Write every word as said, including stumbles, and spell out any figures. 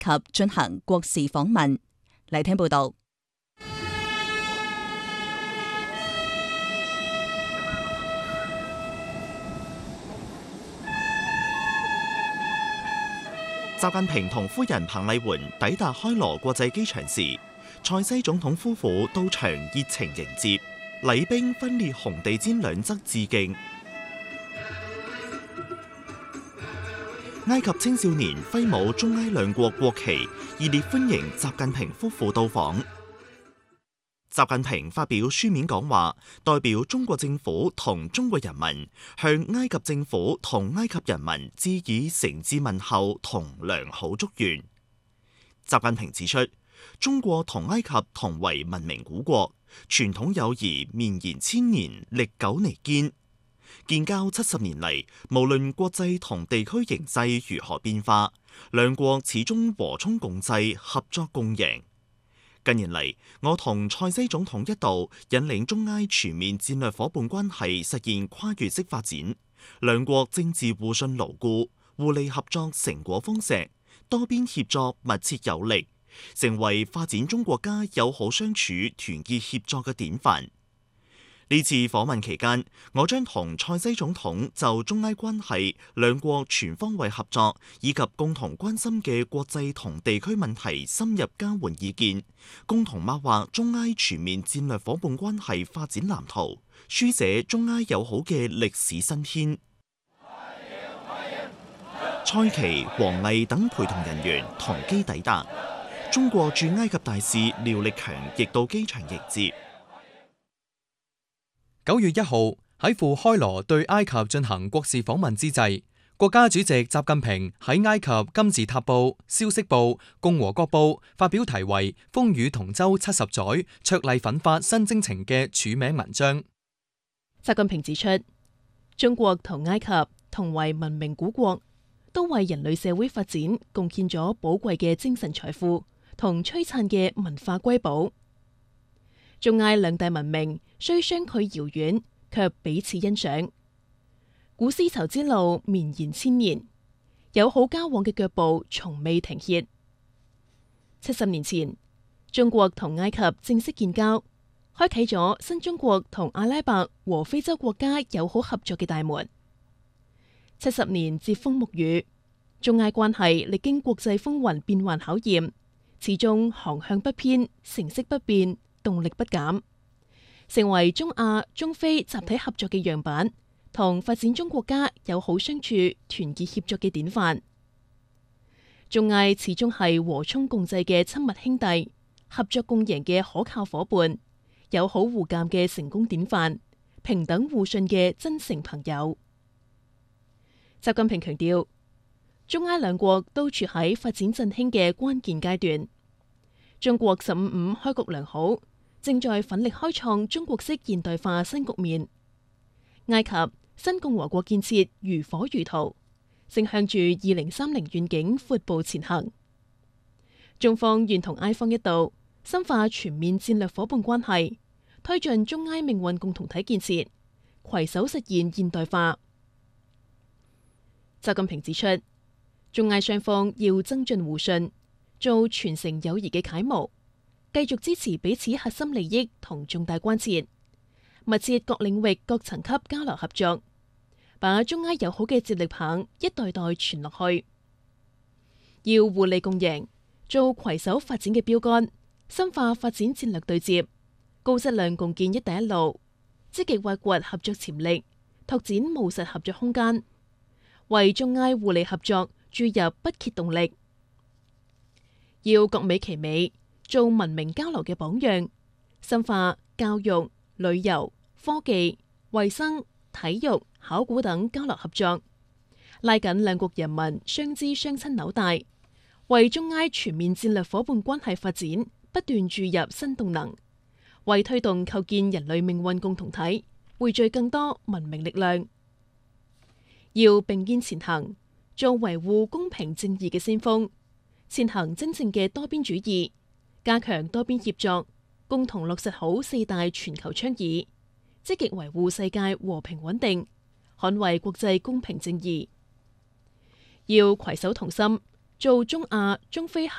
及進行國事訪問。嚟聽報道。 習近平同夫人彭麗媛抵達開羅國際機場時，塞西總統夫婦到場熱情迎接，禮兵分列紅地毯兩側致敬。埃及青少年揮舞中埃兩國國旗，熱烈歡迎習近平夫婦到訪。習近平發表書面講話，代表中國政府同中國人民向埃及政府同埃及人民致以誠摯問候同良好祝願。習近平指出，中國同埃及同為文明古國，傳統友誼綿延千年，歷久彌堅。建交七十年嚟，無論國際同地區形勢如何變化，兩國始終和衷共濟，合作共贏。近年嚟，我同塞西總統一道引領中埃全面戰略夥伴關係實現跨越式發展，兩國政治互信牢固，互利合作成果豐碩，多邊協作密切有力，成為發展中國家友好相處、團結協作嘅典範。呢次訪問期間，我將同塞西總統就中埃關係、兩國全方位合作以及共同關心嘅國際同地區問題深入交換意見，共同擘劃中埃全面戰略夥伴關係發展藍圖，書寫中埃友好嘅歷史新篇。蔡奇、王毅等陪同人員同機抵達，中國駐埃及大使廖力強亦到機場迎接。 九月一號喺赴開羅對埃及進行國事訪問之際，國家主席習近平喺埃及金字塔報、消息報、共和國報發表題為《風雨同舟七十載，卓麗奮發新征程》嘅署名文章。 習近平指出，中國同埃及同為文明古國，都為人類社會發展貢獻咗寶貴嘅精神財富同璀璨嘅文化瑰寶。中埃兩大文明雖相距遙遠，卻彼此欣賞。古絲綢之路綿延千年，友好交往嘅腳步從未停歇。七十年前，中國同埃及正式建交，開啟咗新中國同阿拉伯和非洲國家友好合作嘅大門。七十年櫛風沐雨，中埃關係歷經國際風雲變幻考驗，始終航向不偏，成色不變，動力不減，成為中亞、中非集體合作嘅樣板，同發展中國家友好相處、團結協作嘅典範。中埃始終係和衷共濟嘅親密兄弟，合作共贏嘅可靠夥伴，友好互鑒嘅成功典範，平等互信嘅真誠朋友。習近平強調，中埃兩國都處喺發展振興嘅關鍵階段，中國十五五開局良好，正在奮力開創中國式現代化新局面。埃及新共和國建設如火如荼，正向住二零三零願景闊步前行。中方願同埃方一道深化全面戰略夥伴關係，推進中埃命運共同體建設，攜手實現現代化。習近平指出，中埃雙方要增進互信，做傳承友誼嘅楷模，繼續支持彼此核心利益同重大關切，密切各領域各層級交流合作，把中埃友好嘅接力棒一代代傳落去。要互利共贏，做攜手發展嘅標杆，深化發展戰略對接，高質量共建一帶一路，積極挖掘合作潛力，拓展務實合作空間，為中埃互利合作注入不竭動力。要各美其美，做文明交流嘅榜樣，深化教育、旅遊、科技、衛生、體育、考古等交流合作，拉緊兩國人民相知相親紐帶，為中埃全面戰略夥伴關係發展不斷注入新動能，為推動構建人類命運共同體匯聚更多文明力量。要並肩前行，做維護公平正義嘅先鋒，踐行真正嘅多邊主義，加強多邊協作，共同落實好四大全球倡議，積極維護世界和平穩定，捍衛國際公平正義。要攜手同心，做中亞、中非